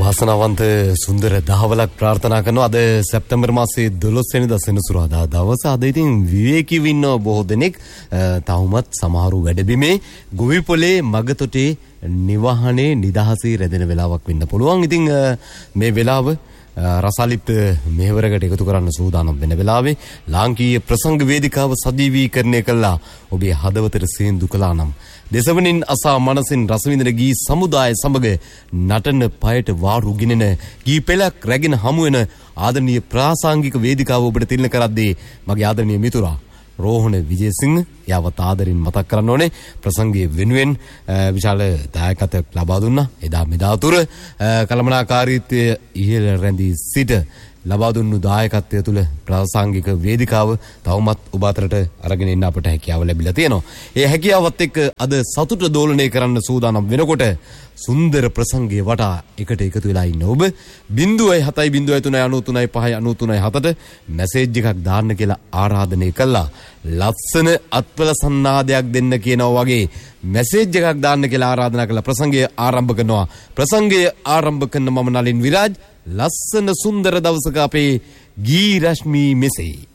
වාසනාවන්ත සුන්දර දහවලක් ප්‍රාර්ථනා කරනවා. අද සැප්තැම්බර් මාසයේ 12 වෙනිදා සෙනසුරාදා දවස. අද ඉතින් විවේකීව ඉන්න බොහෝ දෙනෙක් තවමත් සමහරු වැඩබිමේ ගොවිපොලේ මගතොටේ නිවහනේ නිදහසේ රැඳෙන වෙලාවක් වෙන්න පුළුවන්. ඉතින් මේ වෙලාව රසාලිප්ත මෙහෙවරකට එකතු කරන්න සූදානම් වෙන වෙලාවේ ලාංකීය ප්‍රසංග වේදිකාව සජීවීකරණය කළා. ඔබේ හදවතට සේන්දු කළා නම් දෙසවනින් අසා මනසින් රසවිඳින ගී සමුදාය සමග නටන පයට වාරු ගිනෙන ගී පෙළක් රැගෙන හමු වෙන ආදරණීය ප්‍රාසංගික වේදිකාව ඔබට තිලන කරද්දී මගේ ආදරණීය මිතුරා රෝහණ විජේසිංහ යවත ආදරින් මතක් කරන්න ඕනේ. ප්‍රසංගයේ වෙනුවෙන් විශාල දායකත්වයක් ලබා දුන්නා. එදා මෙදා තුර කළමනාකාරීත්වය ඉහළ රැඳී සිට ලබා දුන්නු දායකත්වය තුළ ප්‍රාසංගික වේදිකාව තවමත් ඔබ අතරට අරගෙන එන්න අපට හැකියාව ලැබිලා තියෙනවා. ඒ හැකියාවත් එක්ක අද සතුට දෝලණය කරන්න සූදානම් වෙනකොට සුන්දර ප්‍රසංගයේ වටා එකට එකතු වෙලා ඉන්න ඔබ 0.703939593.7ට මැසේජ් එකක් දාන්න කියලා ආරාධනය කළා. ලස්සන අත්වල සන්නාදයක් දෙන්න කියනවා වගේ මැසේජ් එකක් දාන්න කියලා ආරාධනා කළා. ප්‍රසංගය ආරම්භ කරනවා. ප්‍රසංගය ආරම්භ කරන මම නලින් විරාජ්. ලස්සන සුන්දර දවසක අපේ ගී රශ්මී මෙසේ